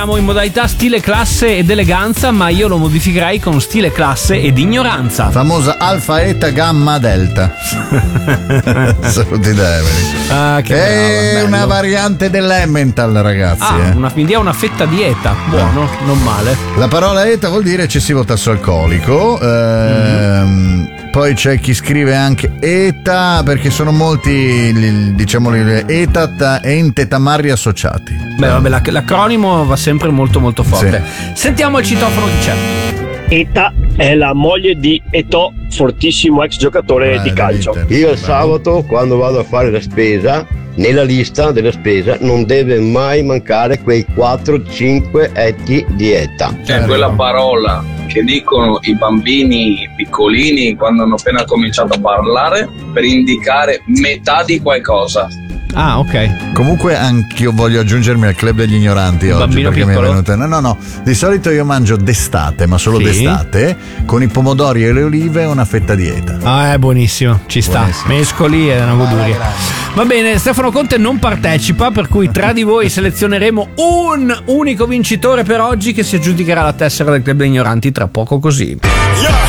Siamo in modalità stile, classe ed eleganza, ma io lo modifierei con stile, classe ed ignoranza. Famosa alfa, eta, gamma, delta. Saluti da Emery. Che è brava, una bello. variante dell'emmental, ragazzi. Quindi è una fetta di eta. Buono, non male. La parola eta vuol dire eccessivo tasso alcolico. Poi c'è chi scrive anche eta, perché sono molti, diciamo, etat e intetamarri associati. Beh, vabbè, l'acronimo va sempre molto molto forte. Sì. Sentiamo il citofono che c'è. Eta è la moglie di Eto'o, fortissimo ex giocatore di calcio. Io il sabato, quando vado a fare la spesa, nella lista della spesa non deve mai mancare quei 4-5 etti di eta. Cioè quella parola che dicono i bambini piccolini quando hanno appena cominciato a parlare per indicare metà di qualcosa. Ah, ok. Comunque anch'io voglio aggiungermi al club degli ignoranti oggi, bambino perché piccolo? mi è venuto. No. Di solito io mangio d'estate, ma solo Sì. d'estate, con i pomodori e le olive e una fetta di eta. Ah, è buonissimo, ci sta. Buonissimo. Mescoli è una goduria. Va bene, Stefano Conte non partecipa, per cui tra di voi selezioneremo un unico vincitore per oggi che si aggiudicherà la tessera del club degli ignoranti tra poco così.